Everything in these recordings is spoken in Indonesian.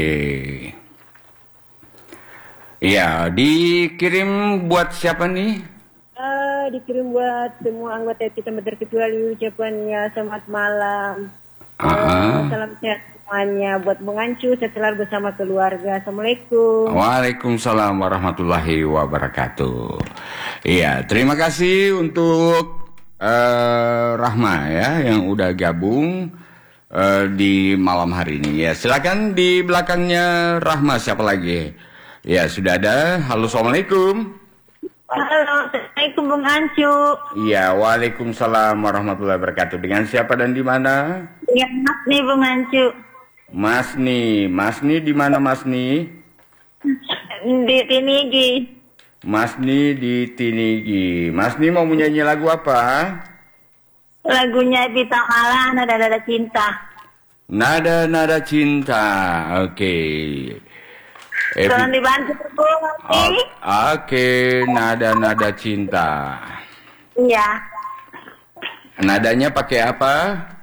Iya, dikirim buat siapa nih? Dikirim buat semua anggota kita terkecuali ucapannya selamat malam. Salam sehat semuanya buat Bung Ancu setelah bersama keluarga. Assalamualaikum. Waalaikumsalam warahmatullahi wabarakatuh. Iya, terima kasih untuk Rahma ya yang udah gabung di malam hari ini. Ya, silakan di belakangnya Rahma siapa lagi? Ya, sudah ada. Halo, assalamualaikum. Halo, assalamualaikum Bung Ancu. Iya, waalaikumsalam warahmatullahi wabarakatuh. Dengan siapa dan di mana? Dengan Mas nih Bung Ancu. Mas Ni di mana Mas Ni? Di Tinigi. Mas Ni di Tinigi. Mas Ni mau menyanyi lagu apa? Lagunya Bintang Malah, Nada-Nada Cinta. Nada-nada cinta. Oke. Tolong dibantu Bung. Oke, nada-nada cinta. Iya. Nadanya pakai apa?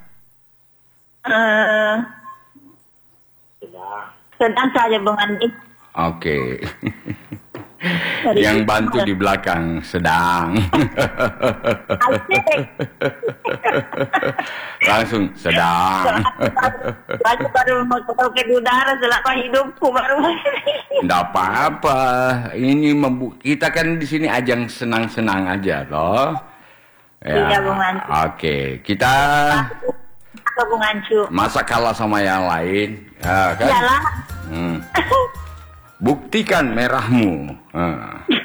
Sedang saja Bung Andi. Oke. Yang bantu di belakang sedang. Langsung sedang. Aku baru mau ke udara selama hidupku baru. Nggak apa-apa. Ini kita kan di sini ajang senang-senang aja loh. Ya. Iya Bung Ancu. Oke, kita Bung Ancu. masa kalah sama yang lain, ya kan? Iyalah. Buktikan merahmu.